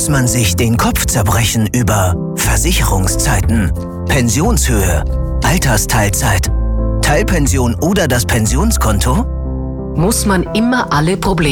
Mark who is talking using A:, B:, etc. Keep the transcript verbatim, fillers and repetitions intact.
A: Muss man sich den Kopf zerbrechen über Versicherungszeiten, Pensionshöhe, Altersteilzeit, Teilpension oder das Pensionskonto?
B: Muss man immer alle Probleme